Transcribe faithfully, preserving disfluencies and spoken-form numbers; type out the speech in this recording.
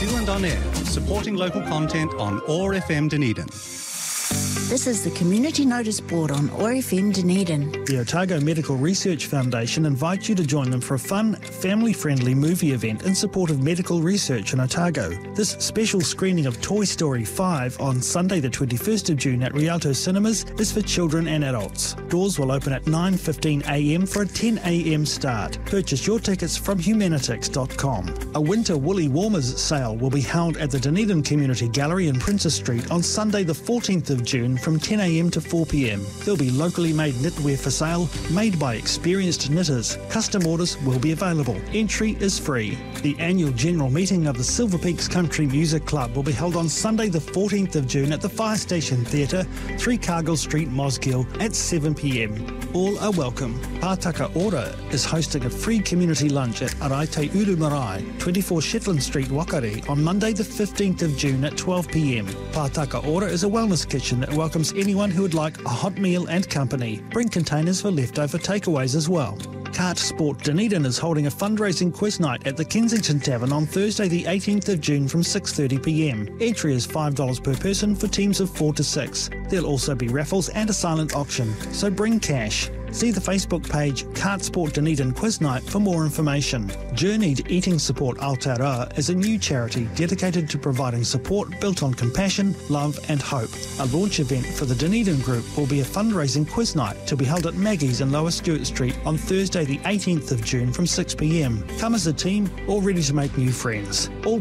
Zealand On Air, supporting local content on O A R F M Dunedin. This is the Community Notice Board on O A R F M Dunedin. The Otago Medical Research Foundation invites you to join them for a fun, family-friendly movie event in support of medical research in Otago. This special screening of Toy Story five on Sunday the twenty-first of June at Rialto Cinemas is for children and adults. Doors will open at nine fifteen a m for a ten a m start. Purchase your tickets from humanitix dot com. A winter woolly warmers sale will be held at the Dunedin Community Gallery in Princess Street on Sunday the fourteenth of June from ten a m to four p m. There'll be locally made knitwear for sale, made by experienced knitters. Custom orders will be available. Entry is free. The annual general meeting of the Silver Peaks Country Music Club will be held on Sunday the fourteenth of June at the Fire Station Theatre, three Cargill Street, Mosgiel at seven p m. All are welcome. Pātaka Ora is hosting a free community lunch at Araite Uru Marae, twenty-four Shetland Street, Wakari, on Monday the fifteenth of June at twelve p m. Pātaka Ora is a wellness kitchen that welcomes anyone who would like a hot meal and company. Bring containers for leftover takeaways as well. Kart Sport Dunedin is holding a fundraising quiz night at the Kensington Tavern on Thursday the eighteenth of June from six thirty p m. Entry is five dollars per person for teams of four to six. There'll also be raffles and a silent auction, so bring cash. See the Facebook page Kart Sport Dunedin Quiz Night for more information. Journeyed Eating Support Aotearoa is a new charity dedicated to providing support built on compassion, love and hope. A launch event for the Dunedin group will be a fundraising quiz night to be held at Maggie's in Lower Stewart Street on Thursday the eighteenth of June from six p m. Come as a team or ready to make new friends. All